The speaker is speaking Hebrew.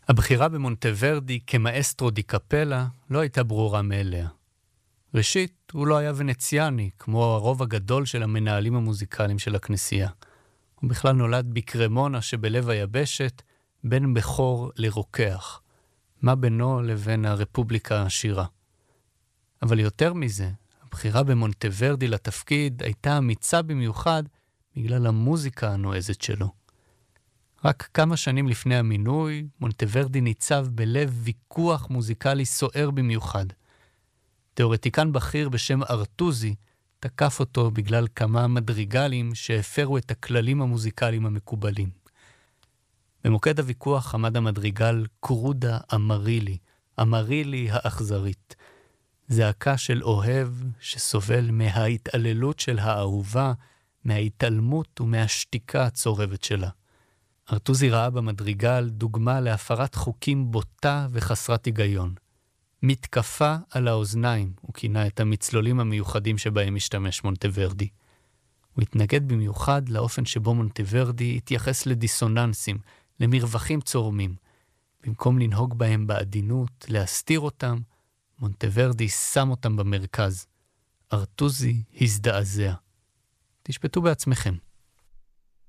הבחירה במונטוורדי כמאסטרו די קפלה לא הייתה ברורה מאליה. ראשית, הוא לא היה ונציאני, כמו הרוב הגדול של המנהלים המוזיקליים של הכנסייה. הוא בכלל נולד בקרמונה שבלב היבשת, בין בכור לרוקח. מה בינו לבין הרפובליקה העשירה. אבל יותר מזה, הבחירה במונטוורדי לתפקיד הייתה אמיצה במיוחד בגלל המוזיקה הנועזת שלו. רק כמה שנים לפני המינוי, מונטוורדי ניצב בלב ויכוח מוזיקלי סוער במיוחד. תיאורטיקן בכיר בשם ארטוזי תקף אותו בגלל כמה מדריגלים שהפרו את הכללים המוזיקליים המקובלים. במוקד הוויכוח עמד המדריגל קורודה אמרילי האכזרית. זעקה של אוהב שסובל מההתעללות של האהובה, מההתעלמות ומהשתיקה הצורבת שלה. ארטוזי ראה במדריגל דוגמה להפרת חוקים בוטה וחסרת היגיון. מתקפה על האוזניים, הוא כינה את המצלולים המיוחדים שבהם משתמש מונטוורדי. הוא התנגד במיוחד לאופן שבו מונטוורדי התייחס לדיסוננסים, למרווחים צורמים. במקום לנהוג בהם בעדינות, להסתיר אותם, מונטוורדי שם אותם במרכז. ארטוזי הזדעזע. תשפטו בעצמכם.